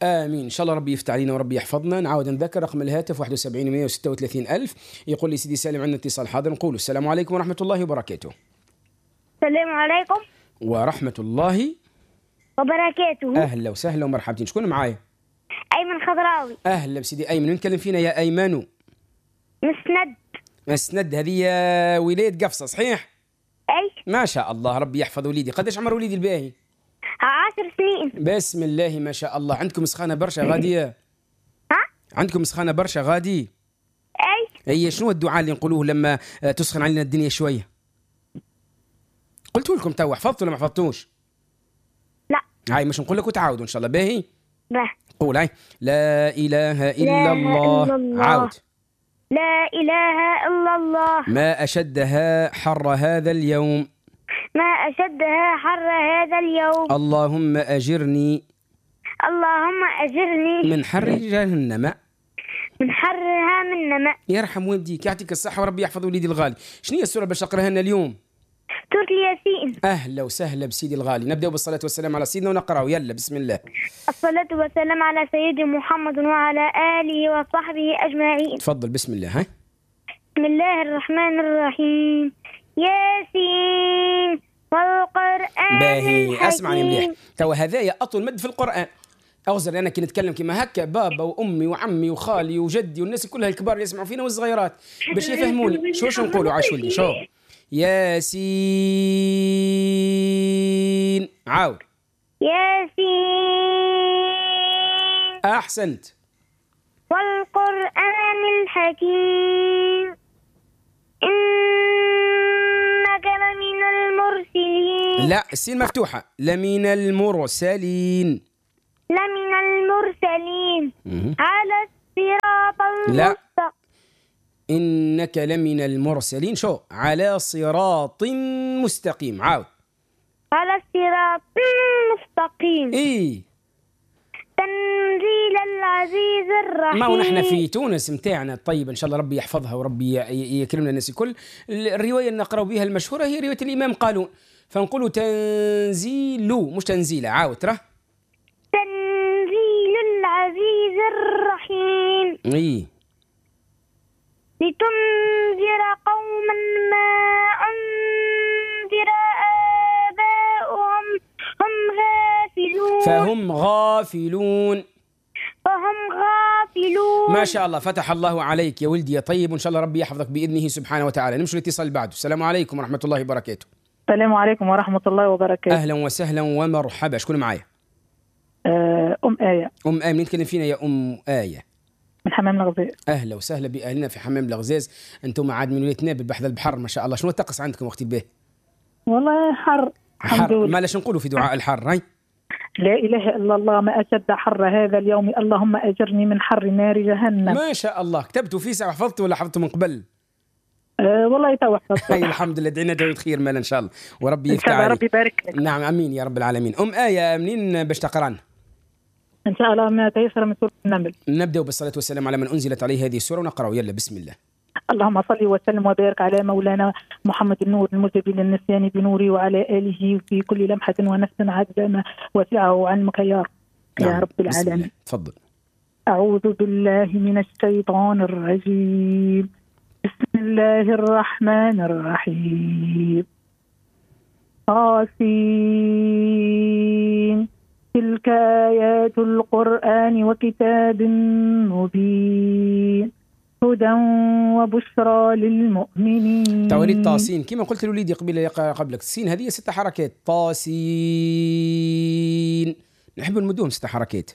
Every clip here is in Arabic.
آمين. إن شاء الله ربي يفتح علينا وربي يحفظنا. نعاود نذكر رقم الهاتف 71 136 ألف. يقول لي سيدي سالم عندنا اتصال حاضر، نقول السلام عليكم ورحمة الله وبركاته. السلام عليكم ورحمة الله وبركاته. أهلا وسهلا ومرحبتين. شكون معايا؟ أيمن خضراوي. أهلا بسيدي أيمن. من نتكلم فينا يا أيمن؟ مسند. مسند. هذه ولاد قفصة صحيح؟ أي. ما شاء الله ربي يحفظ وليدي. قداش عمر وليدي الباهي؟ 10 سنين. بسم الله ما شاء الله. عندكم سخانة برشا غادية؟ ها؟ عندكم سخانة برشا غادي؟ أي. هي شنو الدعاء اللي نقولوه لما تسخن علينا الدنيا شوية؟ قلت لكم توا، حفظتوا ولا ما حفظتوش؟ لا. هاي مش نقول لك وتعاودوا إن شاء الله. باهي؟ به. قول هاي. لا إله إلا الله. عاود. لا إله إلا الله. ما أشدها حر هذا اليوم. ما أشدها حر هذا اليوم. اللهم أجرني. اللهم أجرني من حر جهنم. من حرها من نماء. يرحم والديك يعطيك الصحة وربي يحفظ وليدي الغالي. شنو هي السورة باش نقراها لنا اليوم؟ سورة الياسين. أهلا وسهلا بسيدي الغالي. نبدأ بالصلاة والسلام على سيدنا ونقرأه. يلا بسم الله. الصلاة والسلام على سيدنا محمد وعلى آله وصحبه أجمعين. تفضل بسم الله. ها؟ بسم الله الرحمن الرحيم. ياسين والقرآن باهي الحكيم. اسمعني مليح. توا هذايا أطول مد في القرآن. أغزر أنا كي نتكلم كما هكا بابا وأمي وعمي وخالي وجدي والناس كلها الكبار اللي يسمعوا فينا والصغيرات باش يفهموني شو نقولوا. عاش ولي شو ياسين. عاود. ياسين أحسنت. والقرآن الحكيم إنك لمن المرسلين. لا السين مفتوحة. لمن المرسلين. لمن المرسلين على الصراط لا. المستقيم. إنك لمن المرسلين شو على صراط مستقيم. عاود. على الصراط المستقيم. إيه تنزيل العزيز الرحيم. ما ونحن في تونس متاعنا الطيب إن شاء الله ربي يحفظها وربي يكرمنا الناس الكل. الرواية اللي نقرأ بها المشهورة هي رواية الإمام قالون، فنقولوا تنزيل مش تنزيل. عاود ترى. تنزيل العزيز الرحيم. إيه لتنذر قوما ما أنذر آباؤهم هم غافلون. فهم غافلون. ما شاء الله فتح الله عليك يا ولدي يا طيب، وإن شاء الله ربي يحفظك بإذنه سبحانه وتعالى. نمشي الاتصال بعده. السلام عليكم ورحمة الله وبركاته. السلام عليكم ورحمة الله وبركاته. أهلا وسهلا ومرحبا. شكون معايا؟ أم آية. أم آية. من نتكلم فينا يا أم آية؟ من حمام الغزاز. أهلا وسهلا بأهلنا في حمام الغزاز. أنتم عاد من ولاية نابل بحذا البحر ما شاء الله. شنو الطقس عندكم وقت الباه؟ والله حر. حر. ما لاش نقولوا في دعاء الحر. هاي لا إله إلا الله ما أشد حر هذا اليوم اللهم أجرني من حر نار جهنم. ما شاء الله. كتبتوا في ساعة وحفظتوا ولا حفظتوا من قبل؟ والله توحفظت. هاي الحمد لله. دعينا تعود خير مال إن شاء الله وربي يفتح عليك. ربي يبارك لك. نعم أمين يا رب العالمين. أم آية منين باش تقرأنا؟ إن شاء الله ما تيسر من سورة النمل. نبدأ بالصلاة والسلام على من أنزلت عليه هذه السورة ونقرأ. يلا بسم الله. اللهم صل وسلم وبارك على مولانا محمد النور المجيب للنسيان بنوري وعلى آله في كل لمحة ونفس عدد ما وسعه علمك يا رب العالمين. تفضل. أعوذ بالله من الشيطان الرجيم. بسم الله الرحمن الرحيم. طاسين تلك آيات القرآن وكتاب مبين هدى وبشرى للمؤمنين. توريد طاسين كما قلت لوليدي قبلك. السين هذه 6 حركات. طاسين نحب نمدوهم 6 حركات.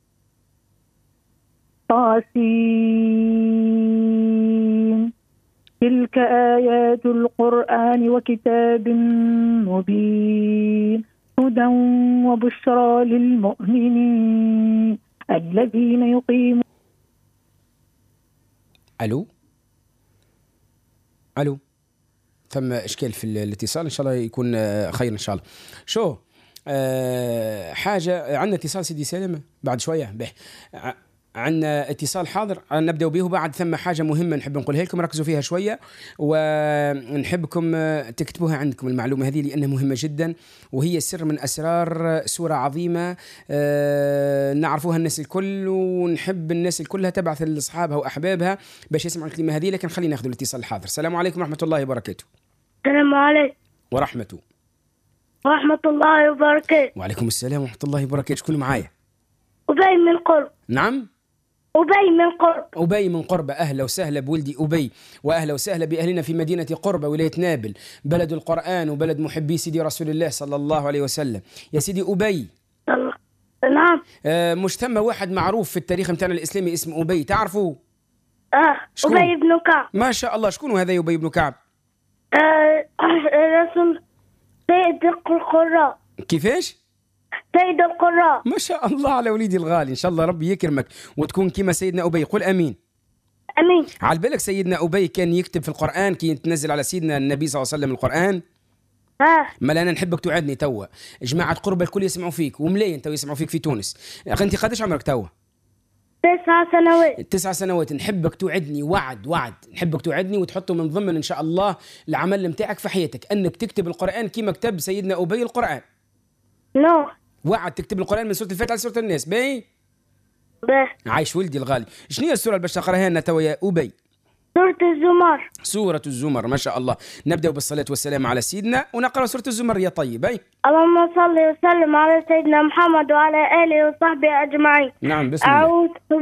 طاسين تلك آيات القرآن وكتاب مبين هدى وبشرى للمؤمنين الذين يقيمون. ألو ثم إشكال في الاتصال. إن شاء الله يكون خير إن شاء الله. شو حاجة عندنا اتصال سيدي سالم بعد شوية. به عندنا اتصال حاضر نبدأ به، وبعد ثم حاجة مهمة نحب نقولها لكم، ركزوا فيها شوية ونحبكم تكتبوها عندكم المعلومة هذه لأنها مهمة جدا، وهي سر من أسرار سورة عظيمة نعرفوها الناس الكل، ونحب الناس كلها تبعث لأصحابها وأحبابها باش يسمعوا الكلمة هذه. لكن خلينا ناخذ الاتصال الحاضر. السلام عليكم ورحمة الله وبركاته. السلام عليكم ورحمة الله وبركاته. وعليكم السلام ورحمة الله وبركاته. شكون معايا؟ أبي من قرب. نعم، أبي من قرب. أبي من قربة. أهلا وسهلا بولدي أبي، وأهلا وسهلا بأهلنا في مدينة قربة ولاية نابل، بلد القرآن وبلد محبي سيدي رسول الله صلى الله عليه وسلم. يا سيدي أبي، نعم. مش ثم واحد معروف في التاريخ متاعنا الإسلامي اسمه أبي، تعرفوا؟ أبي بن كعب. ما شاء الله. شكون هذا أبي بن كعب؟ رسول سيد القراء. كيفاش؟ سيد القراء. ما شاء الله على وليدي الغالي، إن شاء الله ربي يكرمك وتكون كما سيدنا أبي. قل أمين. أمين. على بالك سيدنا أبي كان يكتب في القرآن كي يتنزل على سيدنا النبي صلى الله عليه وسلم القرآن؟ ما أنا نحبك توعدني توا، جماعة قربة الكل يسمعوا فيك، وملايين تو يسمعوا فيك في تونس. أنت قداش عمرك توا؟ 9 سنوات. 9 سنوات. نحبك توعدني وعد، نحبك توعدني وتحطه من ضمن إن شاء الله العمل متاعك في حياتك، أنك تكتب القرآن كما كتب سيدنا أبي القرآن. نو. وعد تكتب القرآن من سورة الفاتحة لسورة الناس. باهي؟ عايش ولدي الغالي. شنو هي السورة اللي باش تقراها لنا توا يا أبي؟ سورة الزمر. سورة الزمر. ما شاء الله. نبدأ بالصلاة والسلام على سيدنا ونقرأ سورة الزمر يا طيب. أي اللهم صل وسلم على سيدنا محمد وعلى آله وصحبه أجمعين. نعم، بسم الله. أعوذ